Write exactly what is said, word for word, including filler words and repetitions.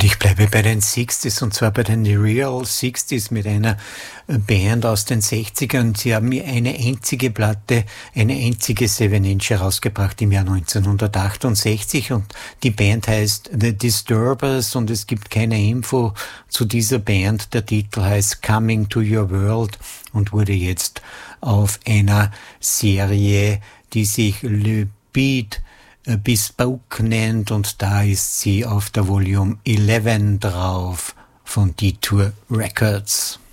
ich bleibe bei den Sixties und zwar bei den Real Sixties mit einer Band aus den sechzigern. Sie haben eine einzige Platte, eine einzige Seven Inch herausgebracht im Jahr neunzehnhundertachtundsechzig und die Band heißt The Disturbers und es gibt keine Info zu dieser Band. Der Titel heißt Coming to Your World und wurde jetzt auf einer Serie, die sich Le Beat Bespoke nennt und da ist sie auf der Volume elf drauf von Detour Records.